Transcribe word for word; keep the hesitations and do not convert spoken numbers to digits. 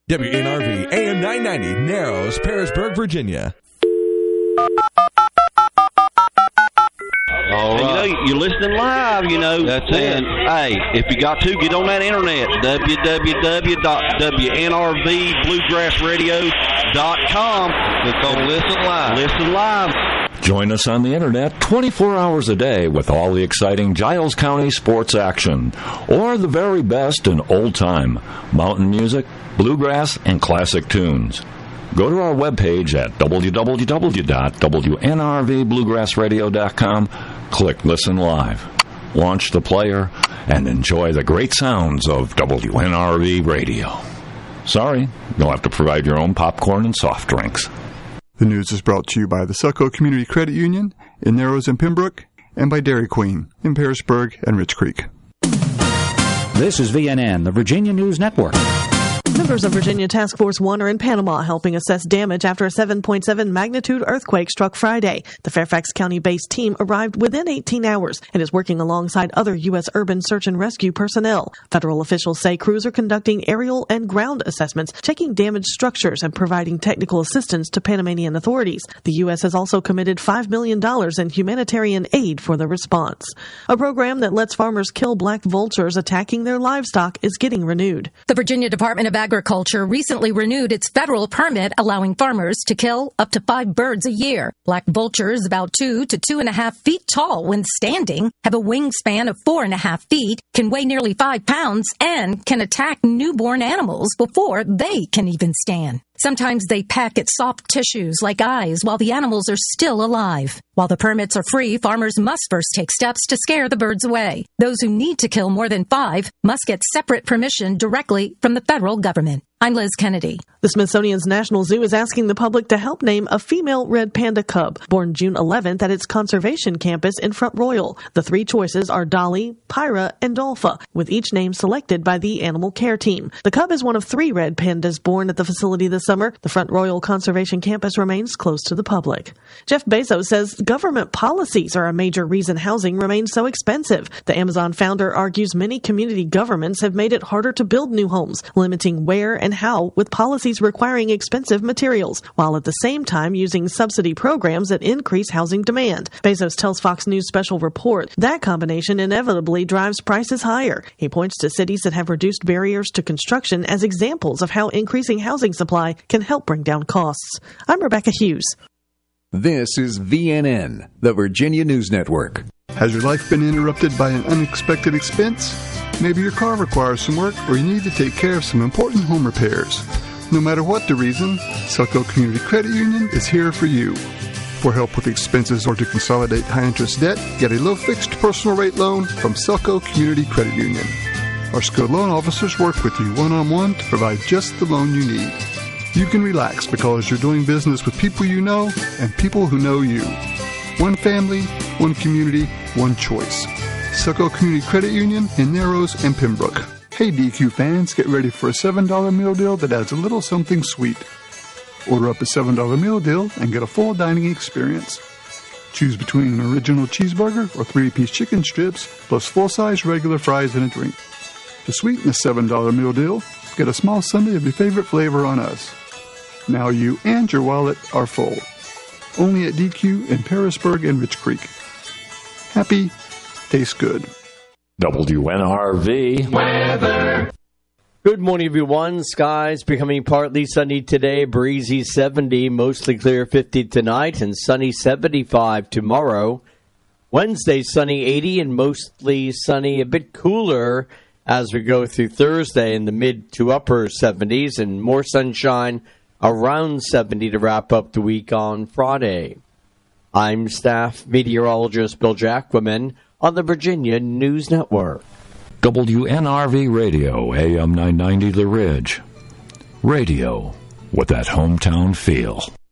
W N R V A M nine ninety, Narrows, Pearisburg, Virginia. All right. You know, you're listening live, you know. That's and, it. Hey, if you got to, get on that internet, w w w dot w n r v bluegrass radio dot com. Click on Listen Live. Listen live. Join us on the internet twenty-four hours a day with all the exciting Giles County sports action, or the very best in old-time mountain music, bluegrass, and classic tunes. Go to our webpage at w w w dot w n r v bluegrass radio dot com, click Listen Live, launch the player, and enjoy the great sounds of W N R V Radio. Sorry, you'll have to provide your own popcorn and soft drinks. The news is brought to you by the Selco Community Credit Union in Narrows and Pembroke, and by Dairy Queen in Pearisburg and Rich Creek. This is V N N, the Virginia News Network. Members of Virginia Task Force one are in Panama helping assess damage after a seven point seven magnitude earthquake struck Friday. The Fairfax County-based team arrived within eighteen hours and is working alongside other U S urban search and rescue personnel. Federal officials say crews are conducting aerial and ground assessments, checking damaged structures, and providing technical assistance to Panamanian authorities. The U S has also committed five million dollars in humanitarian aid for the response. A program that lets farmers kill black vultures attacking their livestock is getting renewed. The Virginia Department of Agriculture recently renewed its federal permit allowing farmers to kill up to five birds a year. Black vultures, about two to two and a half feet tall when standing, have a wingspan of four and a half feet, can weigh nearly five pounds, and can attack newborn animals before they can even stand. Sometimes they peck at soft tissues like eyes while the animals are still alive. While the permits are free, farmers must first take steps to scare the birds away. Those who need to kill more than five must get separate permission directly from the federal government. I'm Liz Kennedy. The Smithsonian's National Zoo is asking the public to help name a female red panda cub born June eleventh at its conservation campus in Front Royal. The three choices are Dolly, Pyra, and Dolpha, with each name selected by the animal care team. The cub is one of three red pandas born at the facility this summer. The Front Royal Conservation Campus remains closed to the public. Jeff Bezos says government policies are a major reason housing remains so expensive. The Amazon founder argues many community governments have made it harder to build new homes, limiting where and how with policies requiring expensive materials, while at the same time using subsidy programs that increase housing demand. Bezos tells Fox News Special Report that combination inevitably drives prices higher. He points to cities that have reduced barriers to construction as examples of how increasing housing supply can help bring down costs. I'm Rebecca Hughes. This is V N N, the Virginia News Network. Has your life been interrupted by an unexpected expense? Maybe your car requires some work, or you need to take care of some important home repairs. No matter what the reason, Selco Community Credit Union is here for you. For help with expenses or to consolidate high-interest debt, get a low-fixed personal rate loan from Selco Community Credit Union. Our skilled loan officers work with you one-on-one to provide just the loan you need. You can relax because you're doing business with people you know and people who know you. One family, one community, one choice. Selco Community Credit Union in Narrows and Pembroke. Hey D Q fans, get ready for a seven dollar meal deal that adds a little something sweet. Order up a seven dollar meal deal and get a full dining experience. Choose between an original cheeseburger or three-piece chicken strips, plus full-size regular fries and a drink. To sweeten the seven dollar meal deal, get a small sundae of your favorite flavor on us. Now you and your wallet are full. Only at D Q in Pearisburg and Rich Creek. Happy, tastes good. W N R V weather. Good morning, everyone. Skies becoming partly sunny today, breezy seventy, mostly clear fifty tonight, and sunny seventy-five tomorrow. Wednesday, sunny eighty and mostly sunny, a bit cooler as we go through Thursday in the mid to upper seventies, and more sunshine around seventy to wrap up the week on Friday. I'm staff meteorologist Bill Jacquemin on the Virginia News Network. W N R V Radio, A M nine ninety The Ridge. Radio with that hometown feel.